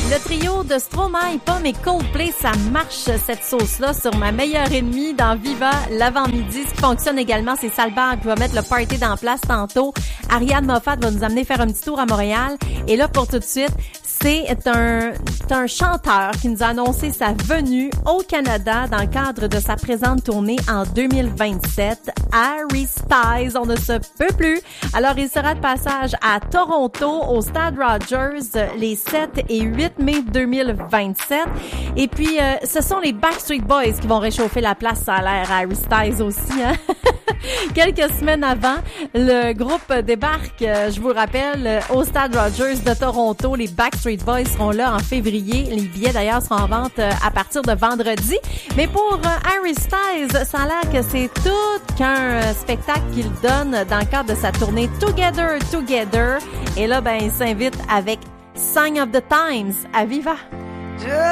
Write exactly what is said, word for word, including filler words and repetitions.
Le trio de Stromae, Pomme et Coldplay, ça marche cette sauce-là sur ma meilleure ennemie dans Viva l'avant-midi. Ce qui fonctionne également, c'est Salbag qui va mettre le party dans place tantôt. Ariane Moffat va nous amener faire un petit tour à Montréal. Et là, pour tout de suite, c'est un, c'est un chanteur qui nous a annoncé sa venue au Canada dans le cadre de sa présente tournée en deux mille vingt-sept. Harry Styles, on ne se peut plus. Alors, il sera de passage à Toronto, au Stade Rogers, les sept et huit mai deux mille vingt-sept. Et puis, euh, ce sont les Backstreet Boys qui vont réchauffer la place, ça a l'air, à Harry Styles aussi, hein? Quelques semaines avant, le groupe débarque, euh, je vous rappelle, au Stade Rogers de Toronto. Les Backstreet Boys seront là en février. Les billets, d'ailleurs, seront en vente euh, à partir de vendredi. Mais pour euh, Harry Styles, ça a l'air que c'est tout qu'un euh, spectacle qu'il donne dans le cadre de sa tournée Together, Together. Et là, ben, il s'invite avec Sign of the Times à Viva.